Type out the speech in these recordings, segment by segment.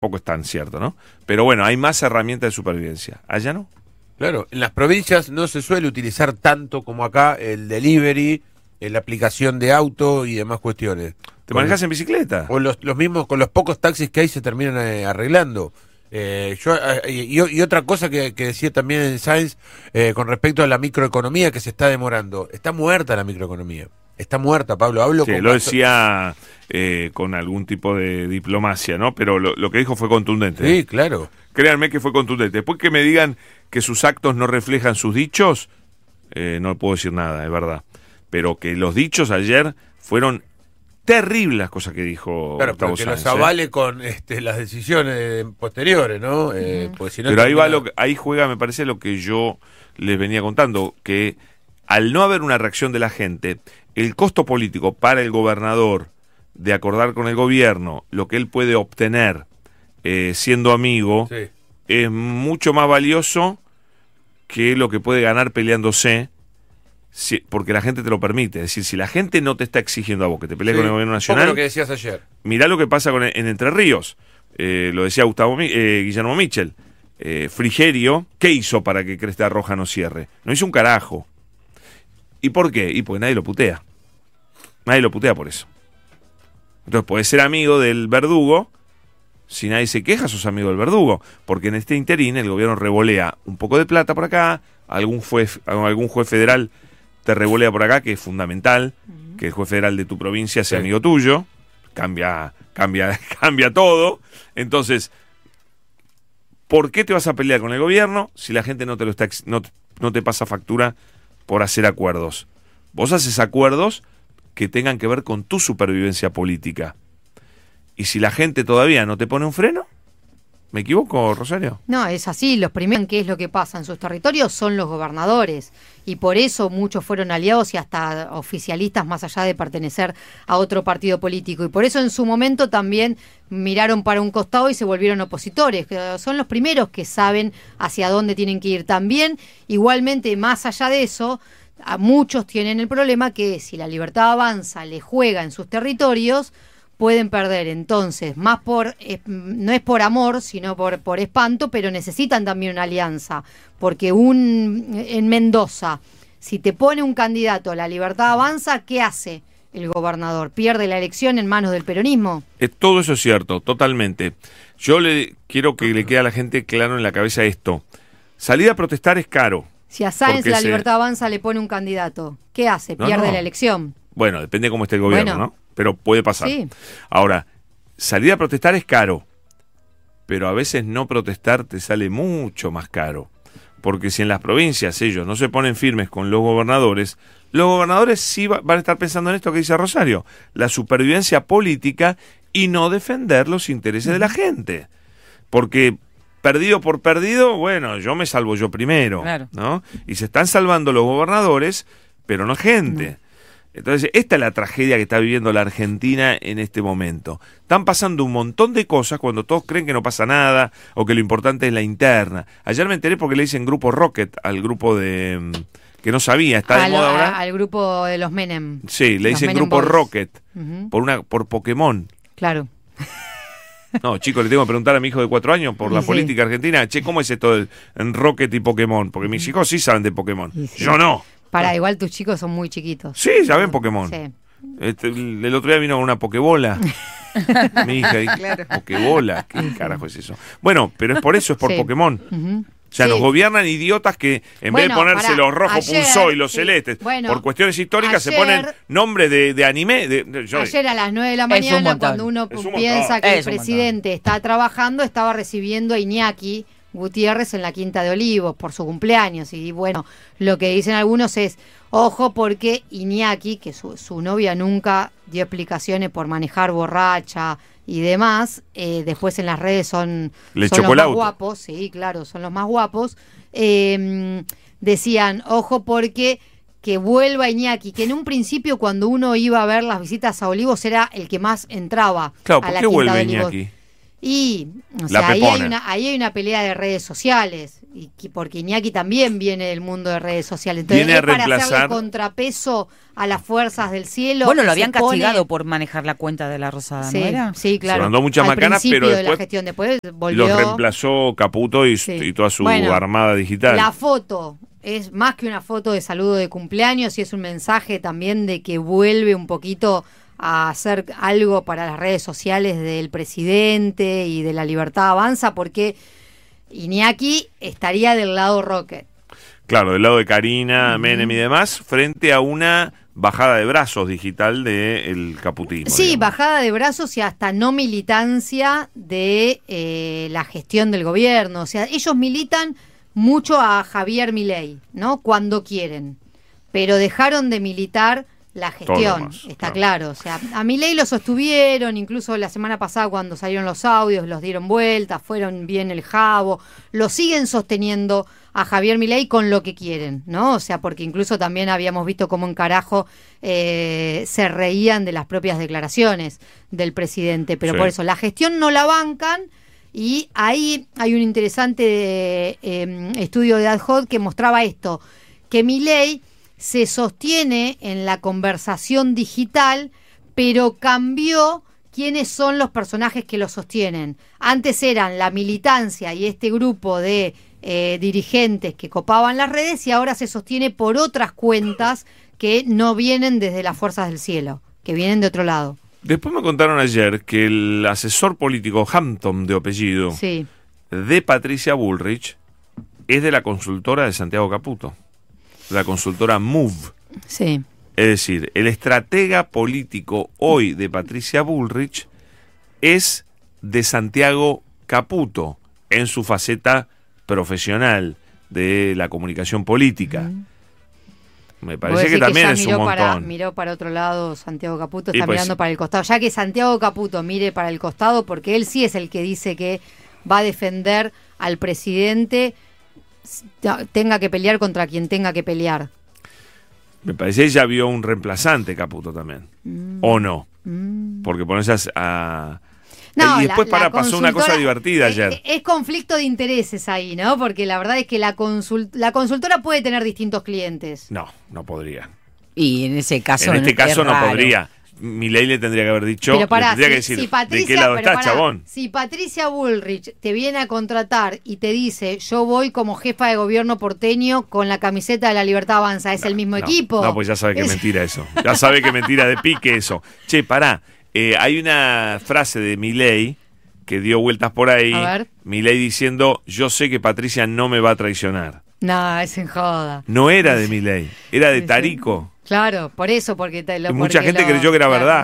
Poco es tan cierto, ¿no? Pero bueno, hay más herramientas de supervivencia. ¿Allá no? Claro, en las provincias no se suele utilizar tanto como acá el delivery, la aplicación de auto y demás cuestiones. ¿Te manejas en bicicleta? O los mismos, con los pocos taxis que hay se terminan arreglando. Y otra cosa que decía también Sáenz con respecto a la microeconomía que se está demorando. Está muerta la microeconomía. Está muerta, Pablo. Hablo sí, con lo decía con algún tipo de diplomacia, ¿no? Pero lo que dijo fue contundente. Sí, claro. Créanme que fue contundente. Después que me digan que sus actos no reflejan sus dichos, no puedo decir nada, es verdad. Pero que los dichos ayer fueron terribles las cosas que dijo Gustavo Sáenz. Que los avale con las decisiones posteriores, ¿no? Pues si no pero ahí va ahí juega, me parece, lo que yo les venía contando, que al no haber una reacción de la gente, el costo político para el gobernador de acordar con el gobierno lo que él puede obtener siendo amigo, sí, es mucho más valioso que lo que puede ganar peleándose, porque la gente te lo permite. Es decir, si la gente no te está exigiendo a vos que te pelees con el gobierno nacional, lo que decías ayer. Mirá lo que pasa en Entre Ríos. Lo decía Guillermo Michel. Frigerio, ¿qué hizo para que Cresta Roja no cierre? No hizo un carajo. ¿Y por qué? Y porque nadie lo putea. Nadie lo putea por eso. Entonces podés ser amigo del verdugo. Si nadie se queja, sos amigo del verdugo. Porque en este interín el gobierno revolea un poco de plata por acá, algún juez federal te revolea por acá, que es fundamental, que el juez federal de tu provincia sea amigo tuyo. Cambia todo. Entonces, ¿por qué te vas a pelear con el gobierno si la gente no te pasa factura por hacer acuerdos? Vos haces acuerdos que tengan que ver con tu supervivencia política. Y si la gente todavía no te pone un freno, ¿me equivoco, Rosario? No, es así. Los primeros que es lo que pasa en sus territorios son los gobernadores. Y por eso muchos fueron aliados y hasta oficialistas más allá de pertenecer a otro partido político. Y por eso en su momento también miraron para un costado y se volvieron opositores. Son los primeros que saben hacia dónde tienen que ir. También, igualmente, más allá de eso, a muchos tienen el problema que si la Libertad Avanza le juega en sus territorios, pueden perder. Entonces, no es por amor, sino por espanto, pero necesitan también una alianza, porque en Mendoza, si te pone un candidato a la Libertad Avanza, ¿qué hace el gobernador? ¿Pierde la elección en manos del peronismo? Todo eso es cierto, totalmente. Yo quiero que le quede a la gente claro en la cabeza esto. Salir a protestar es caro. Si a Sáenz la Libertad Avanza le pone un candidato, ¿qué hace? ¿Pierde la elección? Bueno, depende de cómo esté el gobierno, ¿no? Pero puede pasar. Sí. Ahora, salir a protestar es caro, pero a veces no protestar te sale mucho más caro. Porque si en las provincias ellos no se ponen firmes con los gobernadores sí van a estar pensando en esto que dice Rosario, la supervivencia política y no defender los intereses de la gente. Porque perdido por perdido, bueno, yo me salvo yo primero, claro, ¿no? Y se están salvando los gobernadores, pero no gente. Entonces, esta es la tragedia que está viviendo la Argentina en este momento. Están pasando un montón de cosas cuando todos creen que no pasa nada o que lo importante es la interna. Ayer me enteré porque le dicen grupo Rocket al grupo de... que no sabía, está de moda ahora. Al grupo de los Menem. Sí, le dicen grupo Boys. Rocket, por Pokémon. Claro. No, chicos, le tengo que preguntar a mi hijo de 4 años por la política argentina. Che, ¿cómo es esto en Rocket y Pokémon? Porque mis hijos sí saben de Pokémon. Yo no. Igual tus chicos son muy chiquitos. Sí, ya ven Pokémon. Sí. El otro día vino una Pokébola. Mi hija, claro. Pokébola, ¿qué carajo es eso? Bueno, pero es por eso, es por Pokémon. O sea, nos gobiernan idiotas que en vez de ponerse los rojos punzó y los celestes, por cuestiones históricas se ponen nombres de anime. Ayer a las 9 de la mañana, cuando uno piensa que el presidente está trabajando, estaba recibiendo a Iñaki Gutiérrez en la Quinta de Olivos por su cumpleaños. Y bueno, lo que dicen algunos es, ojo, porque Iñaki, que su novia nunca dio explicaciones por manejar borracha y demás, después en las redes son los más guapos, sí, claro, son los más guapos, decían, ojo porque que vuelva Iñaki, que en un principio cuando uno iba a ver las visitas a Olivos era el que más entraba a la Quinta de Olivos. Iñaki? Y, o La sea, pepona. ahí hay una pelea de redes sociales, porque Iñaki también viene del mundo de redes sociales. Entonces, Viene a es para reemplazar- hacerle contrapeso a las fuerzas del cielo. Bueno, lo se habían pone- castigado por manejar la cuenta de la Rosada, Sí, ¿no era? sí, claro. Se mandó muchas Al macanas, principio pero de después la gestión, después volvió. Los reemplazó Caputo y Sí. toda su Bueno, armada digital. La foto es más que una foto de saludo de cumpleaños y es un mensaje también de que vuelve un poquito a hacer algo para las redes sociales del presidente y de la Libertad Avanza, porque Iñaki estaría del lado Rocket. Claro, del lado de Karina, Menem y demás, frente a una bajada de brazos digital del caputismo. Sí, digamos. bajada de brazos y hasta no militancia de la gestión del gobierno. O sea, ellos militan mucho a Javier Milei, ¿no? Cuando quieren, pero dejaron de militar la Todo gestión, lo demás, está claro. claro. O sea, a Milei lo sostuvieron, incluso la semana pasada cuando salieron los audios, los dieron vuelta, fueron bien el jabo, lo siguen sosteniendo a Javier Milei con lo que quieren, ¿no? O sea, porque incluso también habíamos visto cómo en carajo se reían de las propias declaraciones del presidente, pero Sí. por eso la gestión no la bancan. Y ahí hay un interesante estudio de Ad Hoc que mostraba esto, que Milei se sostiene en la conversación digital, pero cambió quiénes son los personajes que lo sostienen. Antes eran la militancia y este grupo de dirigentes que copaban las redes y ahora se sostiene por otras cuentas que no vienen desde las fuerzas del cielo, que vienen de otro lado. Después me contaron ayer que el asesor político Hampton, de apellido, Sí. de Patricia Bullrich, es de la consultora de Santiago Caputo, la consultora Move. Sí. Es decir, el estratega político hoy de Patricia Bullrich es de Santiago Caputo en su faceta profesional de la comunicación política. Me parece que también es un montón. Miró para otro lado Santiago Caputo, Y está pues- mirando para el costado. Ya que Santiago Caputo mire para el costado, porque él sí es el que dice que va a defender al presidente, tenga que pelear contra quien tenga que pelear. Me parece que ella vio un reemplazante Caputo también. ¿O no? Porque pones a... No, y después la pasó una cosa consultora- divertida ayer. Es conflicto de intereses ahí, ¿no? Porque la verdad es que la consultora puede tener distintos clientes. No, no podría. Y en ese caso En este es caso no raro. podría. Milei le tendría que haber dicho, Pero pará, le tendría que si decir, Patricia, ¿de qué lado pero estás, pará, chabón? si Patricia Bullrich te viene a contratar y te dice, yo voy como jefa de gobierno porteño con la camiseta de la Libertad Avanza, es el mismo No, equipo. No, pues ya sabe que es Es- mentira eso. Ya sabe que mentira de pique eso. Che, pará. Hay una frase de Milei que dio vueltas por ahí. A ver. Milei diciendo, yo sé que Patricia no me va a traicionar. No, es en joda. No era de Milei, era de Sí, sí. Tarico. Claro, por eso, porque Y mucha gente creyó que era verdad.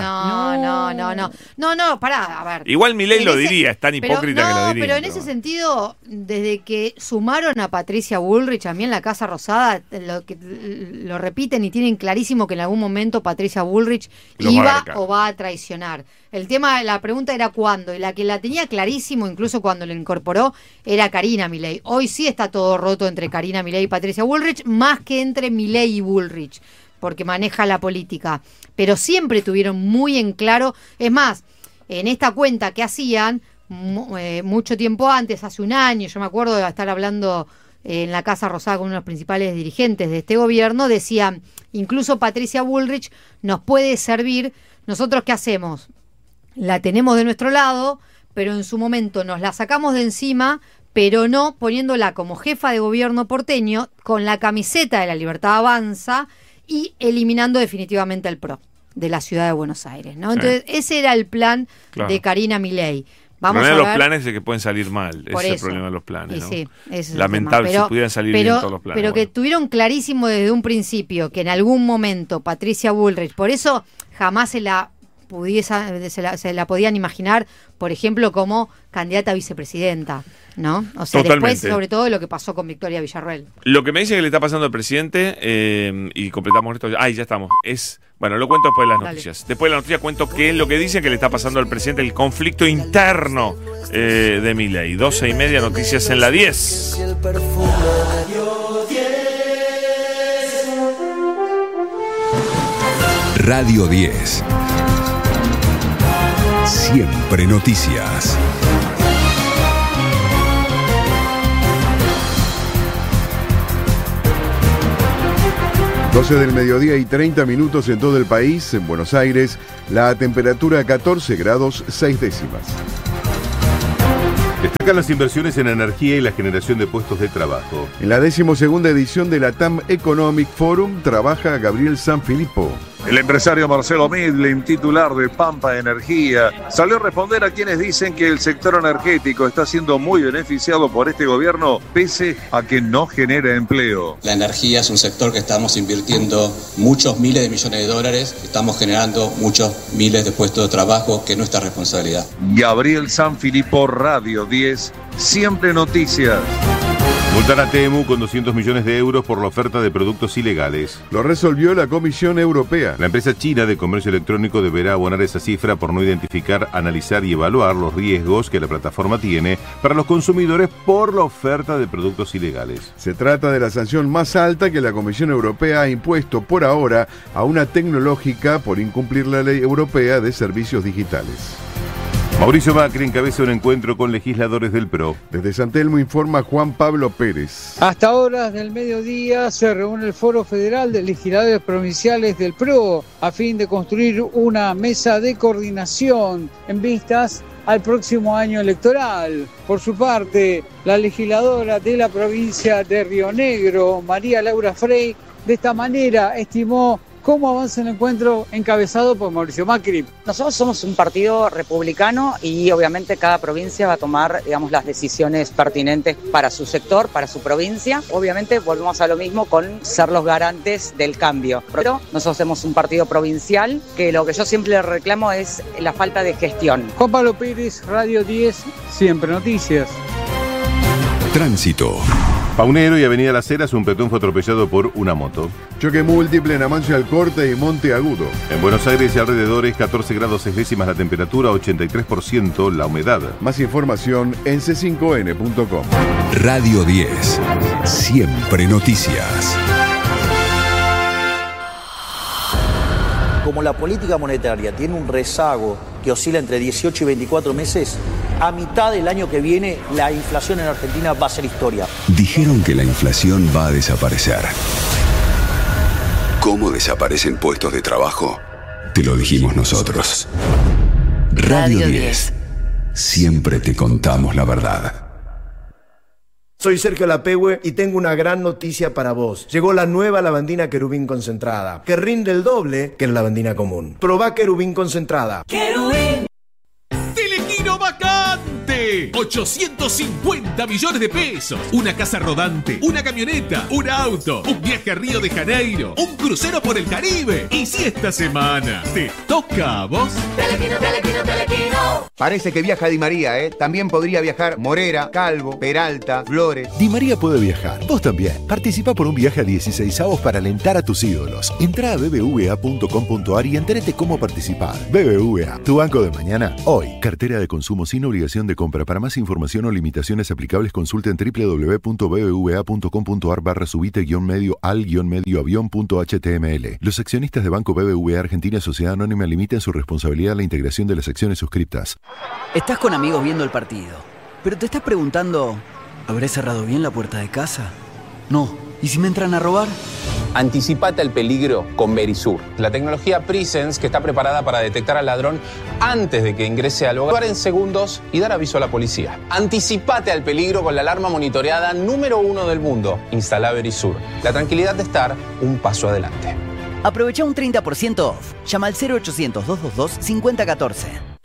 No, pará, a ver. Igual Milei En lo ese- diría, es tan pero hipócrita que lo no, diría. pero en ese sentido, desde que sumaron a Patricia Bullrich a mí en la Casa Rosada, lo repiten y tienen clarísimo que en algún momento Patricia Bullrich Los iba marca. o va a traicionar. El tema, la pregunta era cuándo, y la que la tenía clarísimo, incluso cuando lo incorporó, era Karina Milei. Hoy sí está todo roto entre Karina Milei y Patricia Bullrich, más que entre Milei y Bullrich, porque maneja la política. Pero siempre tuvieron muy en claro, es más, en esta cuenta que hacían, mucho tiempo antes, hace un año, yo me acuerdo de estar hablando en la Casa Rosada con uno de los principales dirigentes de este gobierno, decían, incluso Patricia Bullrich nos puede servir, ¿nosotros qué hacemos? La tenemos de nuestro lado, pero en su momento nos la sacamos de encima, pero no poniéndola como jefa de gobierno porteño, con la camiseta de la Libertad Avanza y eliminando definitivamente el PRO de la ciudad de Buenos Aires, ¿no? Sí. Entonces, ese era el plan Claro. de Karina Milei. El Vamos problema a de ver. los planes es que pueden salir mal. Por Ese es el eso. problema de los planes. Y ¿no? sí, ese es el Lamentable tema. si pudieran salir bien todos los planes. Pero que bueno. tuvieron clarísimo desde un principio que en algún momento Patricia Bullrich, por eso jamás se la podían imaginar, por ejemplo, como candidata a vicepresidenta, ¿no? O sea, Totalmente. después, sobre todo, lo que pasó con Victoria Villarroel. Lo que me dice que le está pasando al presidente, y completamos esto, ya estamos, bueno, lo cuento después de las Dale. noticias. Después de las noticias cuento qué es lo que dice que le está pasando al presidente, el conflicto interno de Milei. 12:30, noticias en la 10. Radio 10. Siempre noticias. 12 del mediodía y 30 minutos en todo el país. En Buenos Aires, la temperatura 14 grados 6 décimas. Destacan las inversiones en energía y la generación de puestos de trabajo. En la 12ª edición de la TAM Economic Forum trabaja Gabriel Sanfilippo. El empresario Marcelo Midlin, titular de Pampa Energía, salió a responder a quienes dicen que el sector energético está siendo muy beneficiado por este gobierno, pese a que no genera empleo. La energía es un sector que estamos invirtiendo muchos miles de millones de dólares, estamos generando muchos miles de puestos de trabajo, que es nuestra responsabilidad. Gabriel Sanfilippo, Radio 10, siempre noticias. Multan a Temu con 200 millones de euros por la oferta de productos ilegales. Lo resolvió la Comisión Europea. La empresa china de comercio electrónico deberá abonar esa cifra por no identificar, analizar y evaluar los riesgos que la plataforma tiene para los consumidores por la oferta de productos ilegales. Se trata de la sanción más alta que la Comisión Europea ha impuesto por ahora a una tecnológica por incumplir la Ley Europea de Servicios Digitales. Mauricio Macri encabeza un encuentro con legisladores del PRO. Desde San Telmo informa Juan Pablo Pérez. Hasta horas del mediodía se reúne el Foro Federal de Legisladores Provinciales del PRO a fin de construir una mesa de coordinación en vistas al próximo año electoral. Por su parte, la legisladora de la provincia de Río Negro, María Laura Frey, de esta manera estimó cómo avanza el encuentro encabezado por Mauricio Macri. Nosotros somos un partido republicano y obviamente cada provincia va a tomar, digamos, las decisiones pertinentes para su sector, para su provincia. Obviamente volvemos a lo mismo con ser los garantes del cambio. Pero nosotros somos un partido provincial que lo que yo siempre le reclamo es la falta de gestión. Juan Pablo Pérez, Radio 10, siempre noticias. Tránsito. Paunero y Avenida Las Heras, un peatón fue atropellado por una moto. Choque múltiple en Amancio Alcorte y Monte Agudo. En Buenos Aires y alrededores, 14 grados 6 décimas la temperatura, 83% la humedad. Más información en c5n.com. Radio 10. Siempre noticias. Como la política monetaria tiene un rezago que oscila entre 18 y 24 meses, a mitad del año que viene la inflación en Argentina va a ser historia. Dijeron que la inflación va a desaparecer. ¿Cómo desaparecen puestos de trabajo? Te lo dijimos nosotros. Radio 10. Siempre te contamos la verdad. Soy Sergio Lapehue y tengo una gran noticia para vos. Llegó la nueva lavandina Querubín concentrada, que rinde el doble que la lavandina común. Probá Querubín concentrada. ¡Querubín! ¡Telequino vacante! 850 millones de pesos. Una casa rodante, una camioneta, un auto, un viaje a Río de Janeiro, un crucero por el Caribe. Y si esta semana te toca a vos... Telequino, telequino, telequino. Parece que viaja Di María, ¿eh? También podría viajar Morera, Calvo, Peralta, Flores. Di María puede viajar. Vos también. Participa por un viaje a 16avos para alentar a tus ídolos. Entrá a bbva.com.ar y entérate cómo participar. BBVA, tu banco de mañana, hoy. Cartera de consumo sin obligación de compra. Para más información o limitaciones aplicables, consulta en www.bbva.com.ar/subite-medio al-medio-avión.html. Los accionistas de Banco BBVA Argentina Sociedad Anónima limitan su responsabilidad a la integración de las acciones suscriptas. Estás con amigos viendo el partido, pero te estás preguntando, ¿habré cerrado bien la puerta de casa? No. ¿Y si me entran a robar? Anticipate al peligro con Verisur, la tecnología Presence que está preparada para detectar al ladrón antes de que ingrese al hogar en segundos y dar aviso a la policía. Anticipate al peligro con la alarma monitoreada número 1 del mundo. Instala Verisur. La tranquilidad de estar un paso adelante. Aprovecha un 30% off. Llama al 0800 222 5014.